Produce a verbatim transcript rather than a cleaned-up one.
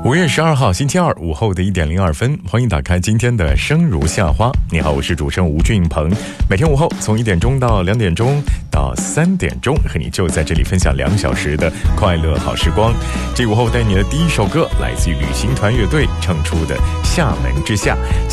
五月十二号星期二午后的一点零二分，欢迎打开今天的生如夏花。你好，我是主持人吴俊鹏。每天午后从一点钟到两点钟到三点钟，和你就在这里分享两小时的快乐好时光。这午后带你的第一首歌来自于旅行团乐队唱出的《厦门之夏》。